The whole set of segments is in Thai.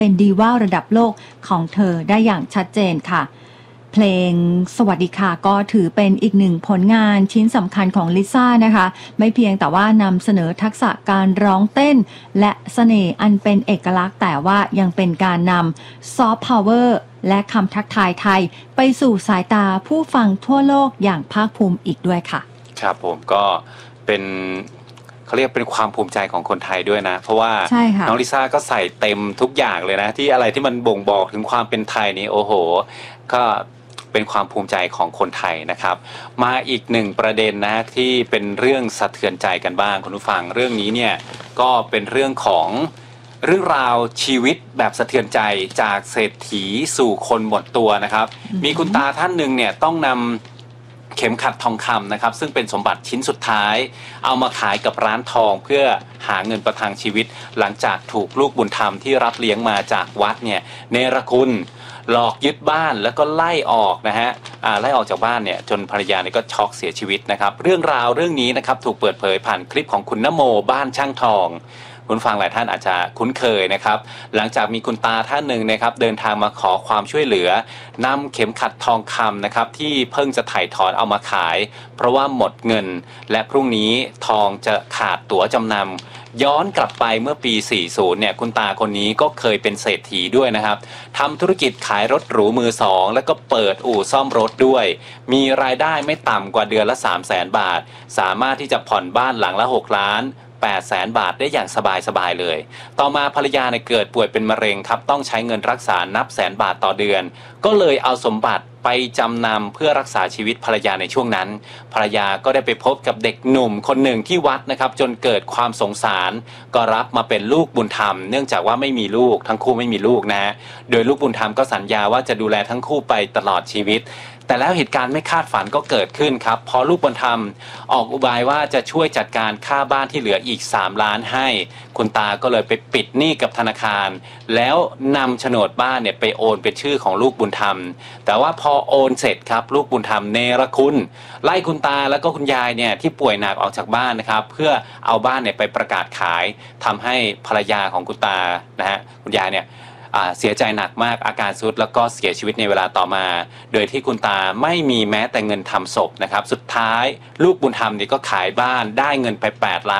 เป็นดีว่าระดับโลกของเธอได้อย่างชัดเจนค่ะเพลงสวัสดีค่ะก็ถือเป็นอีกหนึ่งผลงานชิ้นสำคัญของลิซ่านะคะไม่เพียงแต่ว่านำเสนอทักษะการร้องเต้นและเสน่ห์อันเป็นเอกลักษณ์แต่ว่ายังเป็นการนำซอฟต์พาวเวอร์และคำทักทายไทยไปสู่สายตาผู้ฟังทั่วโลกอย่างภาคภูมิอีกด้วยค่ะครับผมก็เป็นเขาเรียกเป็นความภูมิใจของคนไทยด้วยนะเพราะว่าน้องลิซ่าก็ใส่เต็มทุกอย่างเลยนะที่อะไรที่มันบ่งบอกถึงความเป็นไทยนี่โอ้โหก็เป็นความภูมิใจของคนไทยนะครับมาอีกหนึ่งประเด็นนะที่เป็นเรื่องสะเทือนใจกันบ้างคุณผู้ฟังเรื่องนี้เนี่ยก็เป็นเรื่องของเรื่องราวชีวิตแบบสะเทือนใจจากเศรษฐีสู่คนหมดตัวนะครับมีคุณตาท่านหนึ่งเนี่ยต้องนำเข็มขัดทองคำนะครับซึ่งเป็นสมบัติชิ้นสุดท้ายเอามาขายกับร้านทองเพื่อหาเงินประทังชีวิตหลังจากถูกลูกบุญธรรมที่รับเลี้ยงมาจากวัดเนี่ยเนรคุณหลอกยึดบ้านแล้วก็ไล่ออกนะฮะไล่ออกจากบ้านเนี่ยจนภรรยาเนี่ยก็ช็อกเสียชีวิตนะครับเรื่องราวเรื่องนี้นะครับถูกเปิดเผยผ่านคลิปของคุณนโมบ้านช่างทองคุณฟังหลายท่านอาจจะคุ้นเคยนะครับหลังจากมีคุณตาท่านหนึ่งนะครับเดินทางมาขอความช่วยเหลือนำเข็มขัดทองคำนะครับที่เพิ่งจะถ่ายถอนเอามาขายเพราะว่าหมดเงินและพรุ่งนี้ทองจะขาดตั๋วจำนำย้อนกลับไปเมื่อปี 40 เนี่ยคุณตาคนนี้ก็เคยเป็นเศรษฐีด้วยนะครับทำธุรกิจขายรถหรูมือสองแล้วก็เปิดอู่ซ่อมรถด้วยมีรายได้ไม่ต่ำกว่าเดือนละ 300,000 บาทสามารถที่จะผ่อนบ้านหลังละ6 ล้าน800,000 บาทได้อย่างสบายๆเลยต่อมาภรรยาเนี่ยเกิดป่วยเป็นมะเร็งครับต้องใช้เงินรักษานับแสนบาทต่อเดือนก็เลยเอาสมบัติไปจำนำเพื่อรักษาชีวิตภรรยาในช่วงนั้นภรรยาก็ได้ไปพบกับเด็กหนุ่มคนหนึ่งที่วัดนะครับจนเกิดความสงสารก็รับมาเป็นลูกบุญธรรมเนื่องจากว่าไม่มีลูกทั้งคู่ไม่มีลูกนะโดยลูกบุญธรรมก็สัญญาว่าจะดูแลทั้งคู่ไปตลอดชีวิตแต่แล้วเหตุการณ์ไม่คาดฝันก็เกิดขึ้นครับพอลูกบุญธรรมออกอุบายว่าจะช่วยจัดการค่าบ้านที่เหลืออีก3 ล้านให้คุณตาก็เลยไปปิดหนี้กับธนาคารแล้วนำโฉนดบ้านเนี่ยไปโอนเป็นชื่อของลูกบุญธรรมแต่ว่าพอโอนเสร็จครับลูกบุญธรรมเนรคุณไล่คุณตาแล้วก็คุณยายเนี่ยที่ป่วยหนักออกจากบ้านนะครับเพื่อเอาบ้านเนี่ยไปประกาศขายทำให้ภรรยาของคุณตานะฮะคุณยายเนี่ยเสียใจหนักมากอาการทรุดแล้วก็เสียชีวิตในเวลาต่อมาโดยที่คุณตาไม่มีแม้แต่เงินทำศพนะครับสุดท้ายลูกบุญธรรมนี่ก็ขายบ้านได้เงินไป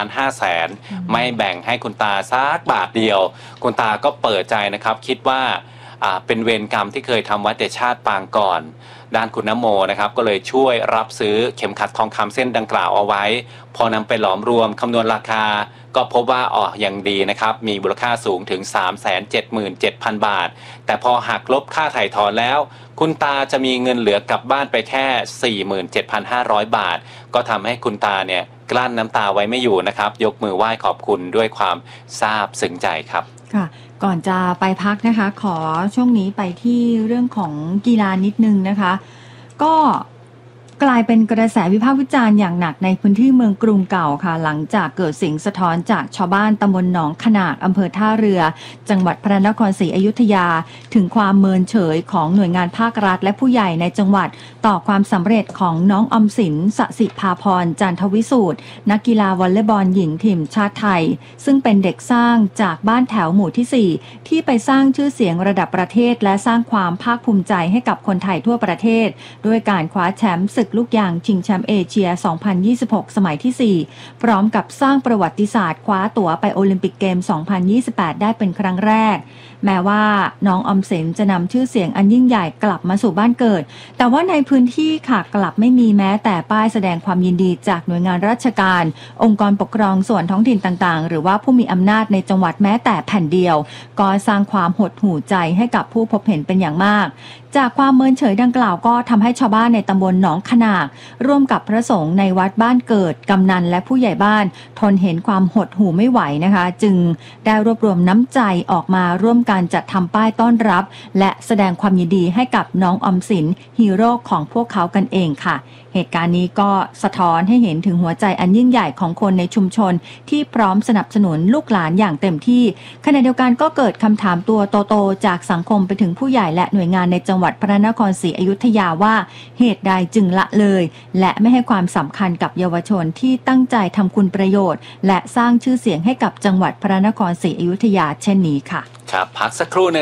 8,500,000ไม่แบ่งให้คุณตาสักบาทเดียวคุณตาก็เปิดใจนะครับคิดว่าเป็นเวรกรรมที่เคยทำไว้แต่ชาติปางก่อนด้านคุณนโมนะครับก็เลยช่วยรับซื้อเข็มขัดทองคำเส้นดังกล่าวเอาไว้พอนำไปหลอมรวมคำนวณราคาก็พบว่ายังดีนะครับมีมูลค่าสูงถึง 377,000 บาทแต่พอหักลบค่าถ่ายถอนแล้วคุณตาจะมีเงินเหลือกลับบ้านไปแค่ 47,500 บาทก็ทำให้คุณตาเนี่ยกลั้นน้ำตาไว้ไม่อยู่นะครับยกมือไหว้ขอบคุณด้วยความซาบซึ้งใจครับค่ะก่อนจะไปพักนะคะขอช่วงนี้ไปที่เรื่องของกีฬานิดนึงนะคะก็กลายเป็นกระแสวิพากษ์วิจารณ์อย่างหนักในพื้นที่เมืองกรุงเก่าค่ะหลังจากเกิดเสียงสะท้อนจากชาวบ้านตำบลหนองขนากอำเภอท่าเรือจังหวัดพระนครศรีอยุธยาถึงความเมินเฉยของหน่วยงานภาครัฐและผู้ใหญ่ในจังหวัดต่อความสำเร็จของน้องออมสินสสิภาพรจันทวิสูตรนักกีฬาวอลเลย์บอลหญิงทีมชาติไทยซึ่งเป็นเด็กสร้างจากบ้านแถวหมู่ที่ 4ที่ไปสร้างชื่อเสียงระดับประเทศและสร้างความภาคภูมิใจให้กับคนไทยทั่วประเทศด้วยการคว้าแชมป์ศึกลูกยางชิงแชมป์เอเชีย 2026 สมัยที่ 4พร้อมกับสร้างประวัติศาสตร์คว้าตั๋วไปโอลิมปิกเกม 2028 ได้เป็นครั้งแรกแม้ว่าน้องออมสินจะนำชื่อเสียงอันยิ่งใหญ่กลับมาสู่บ้านเกิดแต่ว่าในพื้นที่ค่ะกลับไม่มีแม้แต่ป้ายแสดงความยินดีจากหน่วยงานราชการองค์กรปกครองส่วนท้องถิ่นต่างๆหรือว่าผู้มีอำนาจในจังหวัดแม้แต่แผ่นเดียวก็สร้างความหดหู่ใจให้กับผู้พบเห็นเป็นอย่างมากจากความเมินเฉยดังกล่าวก็ทำให้ชาวบ้านในตำบลหนองขนากร่วมกับพระสงฆ์ในวัดบ้านเกิดกำนันและผู้ใหญ่บ้านทนเห็นความหดหู่ไม่ไหวนะคะจึงได้รวบรวมน้ำใจออกมาร่วมกันจัดทำป้ายต้อนรับและแสดงความยินดีให้กับน้องออมสินฮีโร่ของพวกเขากันเองค่ะเหตุการณ์นี้ก็สะท้อนให้เห็นถึงหัวใจอันยิ่งใหญ่ของคนในชุมชนที่พร้อมสนับสนุนลูกหลานอย่างเต็มที่ขณะเดียวกันก็เกิดคำถามตัวโตๆจากสังคมไปถึงผู้ใหญ่และหน่วยงานในจังหวัดพระนครศรีอยุธยาว่าเหตุใดจึงละเลยและไม่ให้ความสำคัญกับเยาวชนที่ตั้งใจทำคุณประโยชน์และสร้างชื่อเสียงให้กับจังหวัดพระนครศรีอยุธยาเช่นนี้ค่ะครับพักสักครู่นึง